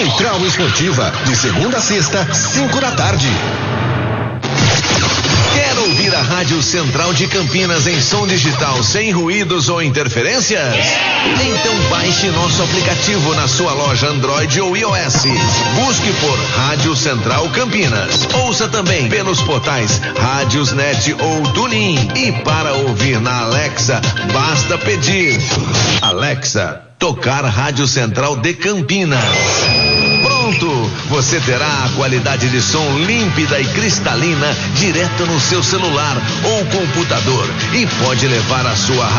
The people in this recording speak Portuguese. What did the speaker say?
Central Esportiva, de segunda a sexta, 5 da tarde. Quer ouvir a Rádio Central de Campinas em som digital sem ruídos ou interferências? Então baixe nosso aplicativo na sua loja Android ou iOS. Busque por Rádio Central Campinas. Ouça também pelos portais Rádiosnet ou TuneIn. E para ouvir na Alexa, basta pedir: Alexa, tocar Rádio Central de Campinas. Pronto, você terá a qualidade de som límpida e cristalina direto no seu celular ou computador e pode levar a sua